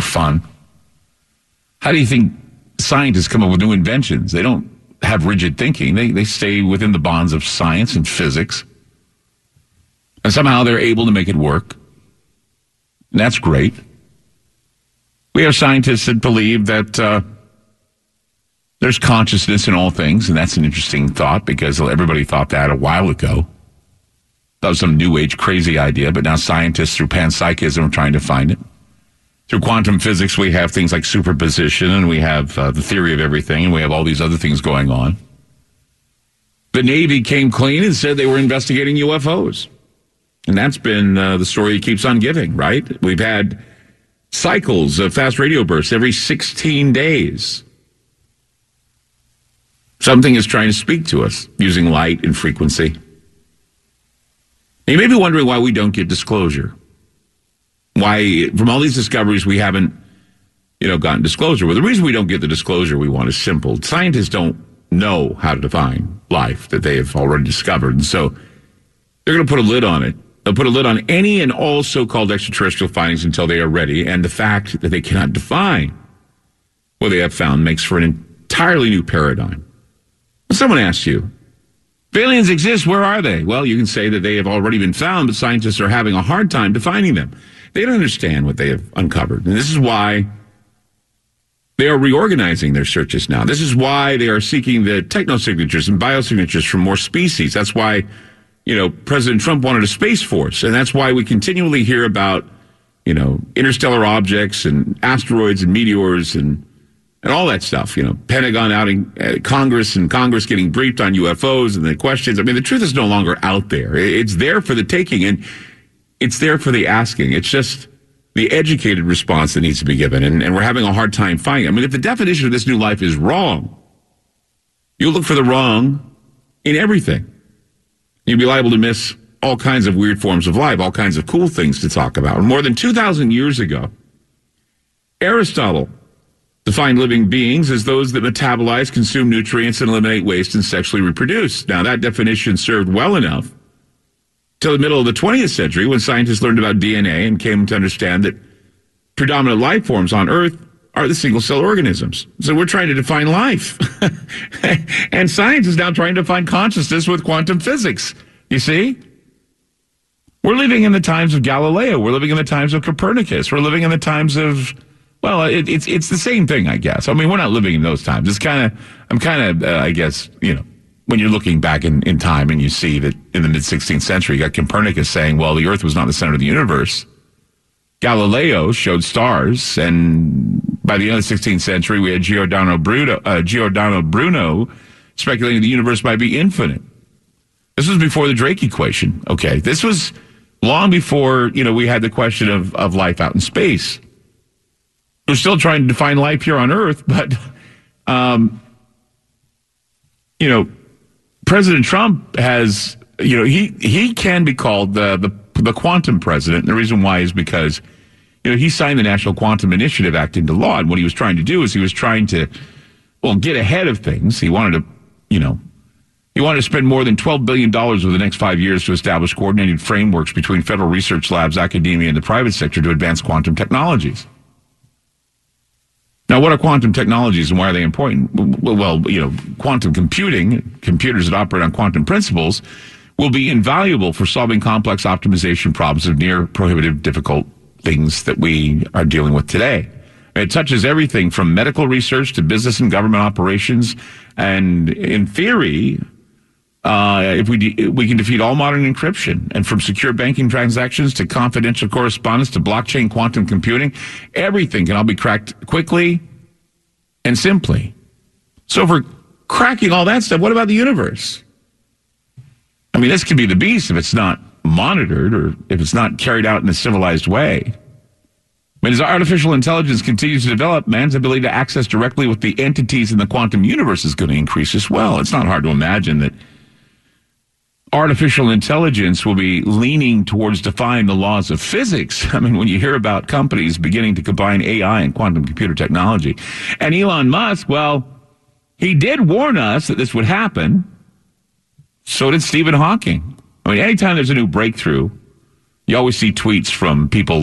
for fun. How do you think scientists come up with new inventions? They don't have rigid thinking. They stay within the bonds of science and physics. And somehow they're able to make it work. And that's great. We have scientists that believe that there's consciousness in all things, and that's an interesting thought because everybody thought that a while ago. That was some new age crazy idea, but now scientists through panpsychism are trying to find it. Through quantum physics, we have things like superposition, and we have the theory of everything, and we have all these other things going on. The Navy came clean and said they were investigating UFOs. And that's been the story it keeps on giving, right? We've had cycles of fast radio bursts every 16 days. Something is trying to speak to us using light and frequency. And you may be wondering why we don't get disclosure. Why, from all these discoveries, we haven't, gotten disclosure. Well, the reason we don't get the disclosure we want is simple. Scientists don't know how to define life that they have already discovered. And so they're going to put a lid on it. They'll put a lid on any and all so-called extraterrestrial findings until they are ready. And the fact that they cannot define what they have found makes for an entirely new paradigm. When someone asks you, if aliens exist, where are they? Well, you can say that they have already been found, but scientists are having a hard time defining them. They don't understand what they have uncovered. And this is why they are reorganizing their searches now. This is why they are seeking the technosignatures and biosignatures from more species. That's why, President Trump wanted a space force. And that's why we continually hear about, interstellar objects and asteroids and meteors and all that stuff. Pentagon outing Congress and Congress getting briefed on UFOs and the questions. I mean, the truth is no longer out there. It's there for the taking, and it's there for the asking. It's just the educated response that needs to be given, and we're having a hard time finding it. I mean, if the definition of this new life is wrong, you'll look for the wrong in everything. You'll be liable to miss all kinds of weird forms of life, all kinds of cool things to talk about. More than 2,000 years ago, Aristotle defined living beings as those that metabolize, consume nutrients, and eliminate waste and sexually reproduce. Now, that definition served well enough till the middle of the 20th century when scientists learned about DNA and came to understand that predominant life forms on Earth are the single-cell organisms. So we're trying to define life. And science is now trying to find consciousness with quantum physics. You see? We're living in the times of Galileo. We're living in the times of Copernicus. We're living in the times of, well, it's the same thing, I guess. I mean, we're not living in those times. I guess, when you're looking back in time and you see that in the mid-16th century, you got Copernicus saying, well, the Earth was not the center of the universe. Galileo showed stars, and by the end of the 16th century, we had Giordano Bruno speculating the universe might be infinite. This was before the Drake equation, okay? This was long before, we had the question of life out in space. We're still trying to define life here on Earth, but, President Trump has, he can be called the quantum president. And the reason why is because, he signed the National Quantum Initiative Act into law. And what he was trying to do is he was trying to, get ahead of things. He wanted to spend more than $12 billion over the next 5 years to establish coordinated frameworks between federal research labs, academia, and the private sector to advance quantum technologies. Now, what are quantum technologies and why are they important? Well, quantum computing, computers that operate on quantum principles, will be invaluable for solving complex optimization problems of near prohibitive difficult things that we are dealing with today. It touches everything from medical research to business and government operations. And in theory, if we can defeat all modern encryption, and from secure banking transactions to confidential correspondence to blockchain quantum computing, everything can all be cracked quickly and simply. So if we're cracking all that stuff, what about the universe? I mean, this could be the beast if it's not monitored or if it's not carried out in a civilized way. I mean, as artificial intelligence continues to develop, man's ability to access directly with the entities in the quantum universe is going to increase as well. It's not hard to imagine that artificial intelligence will be leaning towards defying the laws of physics. I mean, when you hear about companies beginning to combine AI and quantum computer technology. And Elon Musk, well, he did warn us that this would happen. So did Stephen Hawking. I mean, anytime there's a new breakthrough, you always see tweets from people like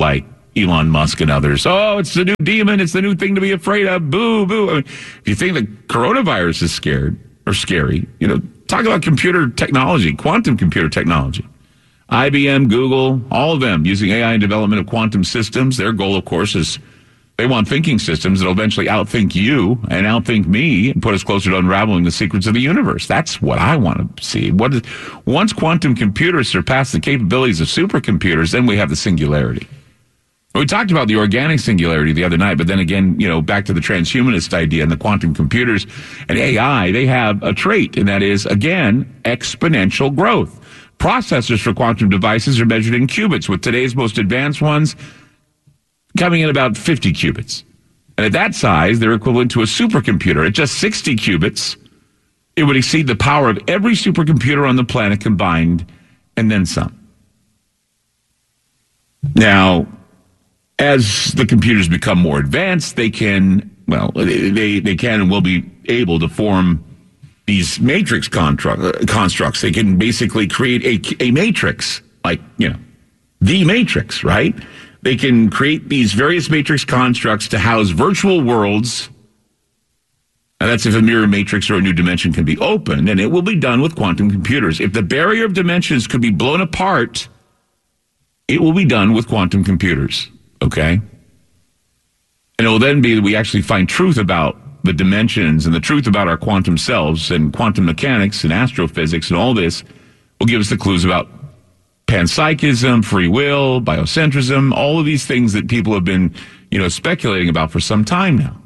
Elon Musk and others. Oh, it's the new demon. It's the new thing to be afraid of. Boo, boo. I mean, if you think the coronavirus is scary, talk about computer technology, quantum computer technology. IBM, Google, all of them using AI in development of quantum systems. Their goal, of course, is they want thinking systems that will eventually outthink you and outthink me and put us closer to unraveling the secrets of the universe. That's what I want to see. Once quantum computers surpass the capabilities of supercomputers, then we have the singularity. We talked about the organic singularity the other night, but then again, back to the transhumanist idea and the quantum computers and AI, they have a trait, and that is, again, exponential growth. Processors for quantum devices are measured in qubits, with today's most advanced ones coming in about 50 qubits. And at that size, they're equivalent to a supercomputer. At just 60 qubits, it would exceed the power of every supercomputer on the planet combined, and then some. Now, as the computers become more advanced, they can and will be able to form these matrix constructs. They can basically create a matrix, like, the matrix, right? They can create these various matrix constructs to house virtual worlds. And that's if a mirror matrix or a new dimension can be opened, and it will be done with quantum computers. If the barrier of dimensions could be blown apart, it will be done with quantum computers, okay? And it will then be that we actually find truth about the dimensions and the truth about our quantum selves, and quantum mechanics and astrophysics and all this will give us the clues about panpsychism, free will, biocentrism, all of these things that people have been, speculating about for some time now.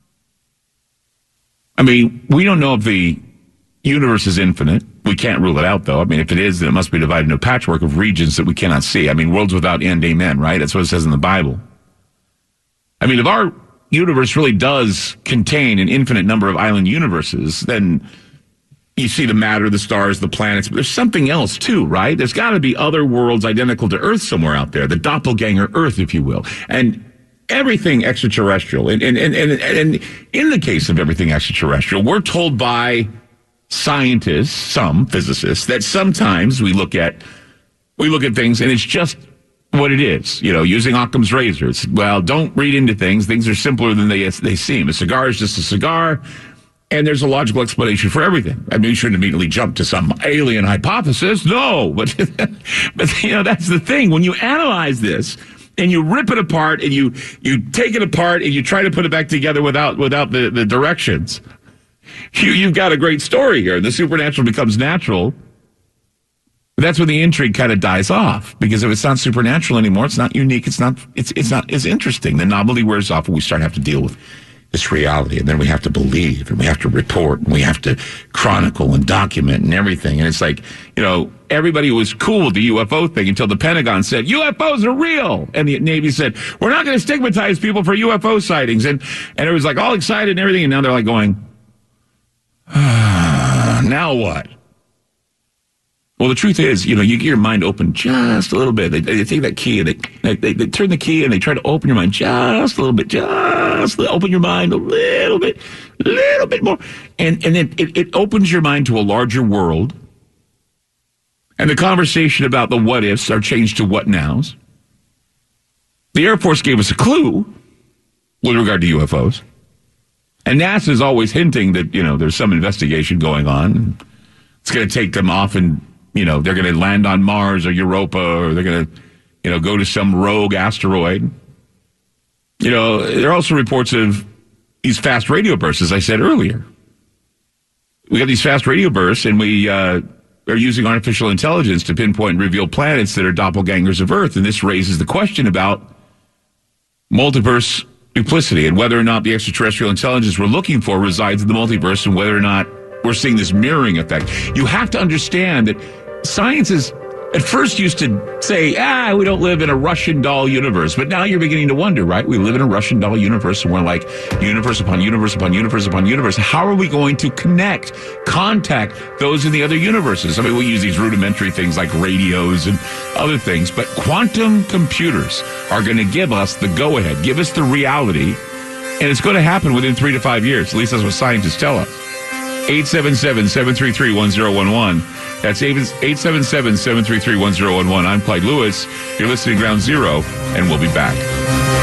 I mean, we don't know if the universe is infinite. We can't rule it out, though. I mean, if it is, then it must be divided into a patchwork of regions that we cannot see. I mean, worlds without end, amen, right? That's what it says in the Bible. I mean, if our universe really does contain an infinite number of island universes, then you see the matter, the stars, the planets, but there's something else too, right? There's got to be other worlds identical to Earth somewhere out there, the doppelganger Earth, if you will. And everything extraterrestrial, and in the case of everything extraterrestrial, we're told by scientists, some physicists, that sometimes we look at things and it's just what it is, using Occam's razor. Well, don't read into things. Things are simpler than they seem. A cigar is just a cigar, and there's a logical explanation for everything. I mean, you shouldn't immediately jump to some alien hypothesis. No, but that's the thing. When you analyze this and you rip it apart and you take it apart and you try to put it back together without the directions, you've got a great story here. The supernatural becomes natural. That's when the intrigue kind of dies off, because if it's not supernatural anymore, it's not unique. It's not as interesting. The novelty wears off, and we start to have to deal with this reality, and then we have to believe, and we have to report, and we have to chronicle and document and everything. And it's like, everybody was cool with the UFO thing until the Pentagon said UFOs are real, and the Navy said we're not going to stigmatize people for UFO sightings, and it was like all excited and everything, and now they're like going, now what? Well, the truth is, you get your mind open just a little bit. They take that key and they turn the key and they try to open your mind just a little bit, open your mind a little bit more. And then it opens your mind to a larger world. And the conversation about the what ifs are changed to what nows. The Air Force gave us a clue with regard to UFOs. And NASA is always hinting that, there's some investigation going on. It's going to take them off and, they're going to land on Mars or Europa, or they're going to, go to some rogue asteroid. There are also reports of these fast radio bursts, as I said earlier. We got these fast radio bursts, and we are using artificial intelligence to pinpoint and reveal planets that are doppelgangers of Earth. And this raises the question about multiverse duplicity and whether or not the extraterrestrial intelligence we're looking for resides in the multiverse, and whether or not we're seeing this mirroring effect. You have to understand that science is at first used to say, we don't live in a Russian doll universe. But now you're beginning to wonder, right? We live in a Russian doll universe, and we're like universe upon universe upon universe upon universe. How are we going to contact those in the other universes? I mean, we use these rudimentary things like radios and other things, but quantum computers are going to give us the go-ahead, give us the reality, and it's going to happen within 3 to 5 years. At least that's what scientists tell us. 877-733-1011. That's 877-733-1011. I'm Clyde Lewis. You're listening to Ground Zero, and we'll be back.